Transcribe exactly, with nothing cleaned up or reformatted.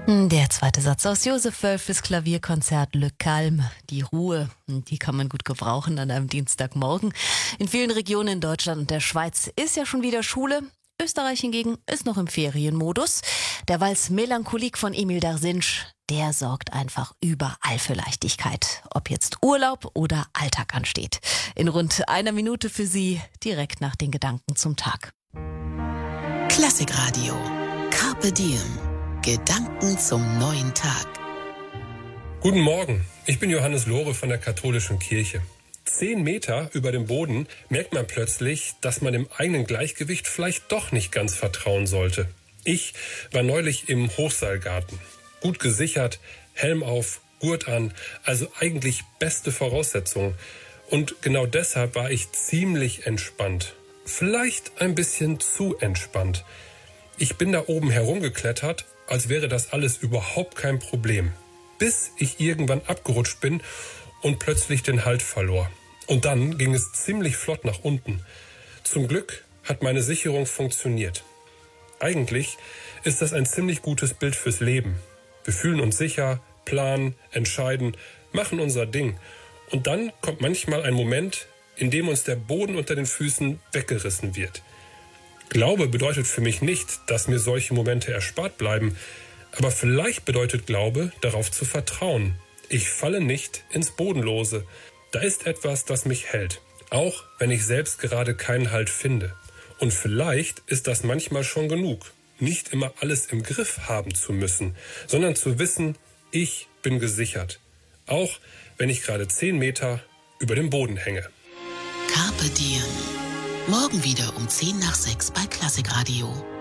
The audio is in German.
Der zweite Satz aus Joseph Wölfes Klavierkonzert Le Calme, die Ruhe, die kann man gut gebrauchen an einem Dienstagmorgen. In vielen Regionen in Deutschland und der Schweiz ist ja schon wieder Schule. Österreich hingegen ist noch im Ferienmodus. Der Walz Melancholik von Emil Darsinsch, der sorgt einfach überall für Leichtigkeit. Ob jetzt Urlaub oder Alltag ansteht. In rund einer Minute für Sie, direkt nach den Gedanken zum Tag. Klassikradio. Carpe Diem. Gedanken zum neuen Tag. Guten Morgen, ich bin Johannes Lohre von der Katholischen Kirche. Zehn Meter über dem Boden merkt man plötzlich, dass man dem eigenen Gleichgewicht vielleicht doch nicht ganz vertrauen sollte. Ich war neulich im Hochseilgarten. Gut gesichert, Helm auf, Gurt an, also eigentlich beste Voraussetzungen. Und genau deshalb war ich ziemlich entspannt. Vielleicht ein bisschen zu entspannt. Ich bin da oben herumgeklettert, als wäre das alles überhaupt kein Problem. Bis ich irgendwann abgerutscht bin und plötzlich den Halt verlor. Und dann ging es ziemlich flott nach unten. Zum Glück hat meine Sicherung funktioniert. Eigentlich ist das ein ziemlich gutes Bild fürs Leben. Wir fühlen uns sicher, planen, entscheiden, machen unser Ding. Und dann kommt manchmal ein Moment, in dem uns der Boden unter den Füßen weggerissen wird. Glaube bedeutet für mich nicht, dass mir solche Momente erspart bleiben, aber vielleicht bedeutet Glaube, darauf zu vertrauen. Ich falle nicht ins Bodenlose. Da ist etwas, das mich hält, auch wenn ich selbst gerade keinen Halt finde. Und vielleicht ist das manchmal schon genug, nicht immer alles im Griff haben zu müssen, sondern zu wissen, ich bin gesichert, auch wenn ich gerade zehn Meter über dem Boden hänge. Carpe Diem. Morgen wieder um zehn nach sechs bei Klassikradio.